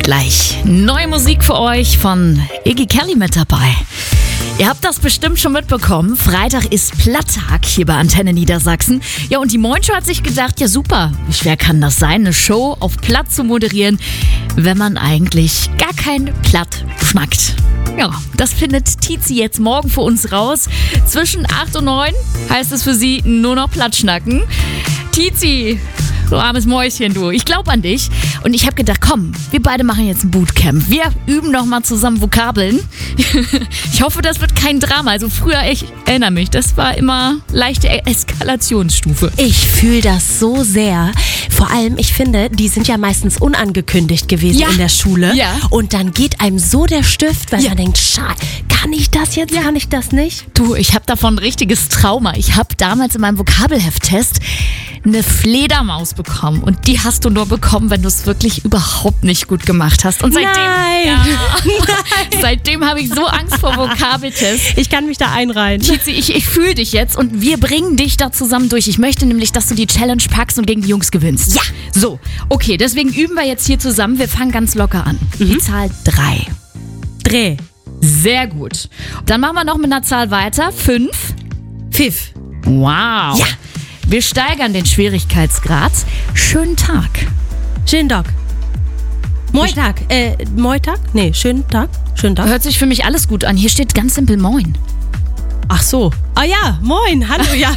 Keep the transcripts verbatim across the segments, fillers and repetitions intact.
Gleich neue Musik für euch von Iggy Kelly mit dabei. Ihr habt das bestimmt schon mitbekommen. Freitag ist Platttag hier bei Antenne Niedersachsen. Ja, und die Moin-Show hat sich gedacht, ja super, wie schwer kann das sein, eine Show auf Platt zu moderieren, wenn man eigentlich gar kein Platt schnackt. Ja, das findet Tizi jetzt morgen für uns raus. Zwischen acht und neun heißt es für sie nur noch Platt schnacken. Tizi, du armes Mäuschen, du. Ich glaube an dich. Und ich habe gedacht, komm, wir beide machen jetzt ein Bootcamp. Wir üben noch mal zusammen Vokabeln. Ich hoffe, das wird kein Drama. Also früher, ich erinnere mich, das war immer leichte Eskalationsstufe. Ich fühle das so sehr. Vor allem, ich finde, die sind ja meistens unangekündigt gewesen Ja. in der Schule. Ja. Und dann geht einem so der Stift, weil Ja. man denkt, schade, kann ich das jetzt, Ja. kann ich das nicht? Du, ich habe davon ein richtiges Trauma. Ich habe damals in meinem Vokabelhefttest eine Fledermaus bekommen. Und die hast du nur bekommen, wenn du es wirklich überhaupt nicht gut gemacht hast. Und seitdem, Nein. Ja, seitdem habe ich so Angst vor Vokabeltests. Ich kann mich da einreihen. Tizi, ich, ich fühle dich jetzt und wir bringen dich da zusammen durch. Ich möchte nämlich, dass du die Challenge packst und gegen die Jungs gewinnst. Ja. So, okay, deswegen üben wir jetzt hier zusammen. Wir fangen ganz locker an. Die Zahl drei. Dreh. Sehr gut. Dann machen wir noch mit einer Zahl weiter. Fünf. Pfiff. Wow. Ja. Wir steigern den Schwierigkeitsgrad. Schönen Tag. Schönen Tag. Moitag. Äh, Moitag? Nee, schönen Tag. Schönen Tag. Hört sich für mich alles gut an. Hier steht ganz simpel Moin. Ach so. Ah ja, moin. Hallo, ja.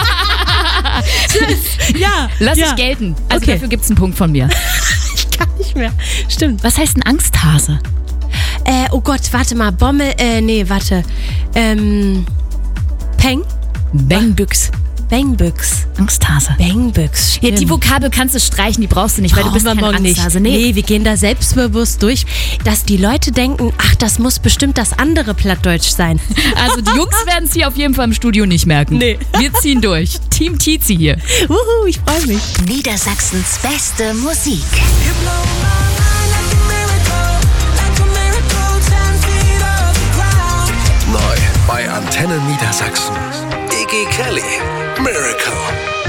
Tschüss. Ja. Lass ja. ich gelten. Also Okay. dafür gibt's einen Punkt von mir. Ich kann nicht mehr. Stimmt. Was heißt ein Angsthase? Äh, oh Gott, warte mal. Bommel, äh, nee, warte. Ähm, Peng? Bangbüchs. Bangbüchs. Angsthase. Bangbüchs. Ja, die Vokabel kannst du streichen, die brauchst du nicht, weil du Brauchen bist wir kein morgen nicht. Angsthase. Nee. wir gehen da selbstbewusst durch, dass die Leute denken, ach, das muss bestimmt das andere Plattdeutsch sein. Also die Jungs werden es hier auf jeden Fall im Studio nicht merken. Nee. Wir ziehen durch. Team Tizi hier. Wuhu, ich freue mich. Niedersachsens beste Musik. Neu bei Antenne Niedersachsen. Iggy Kelly, Miracle.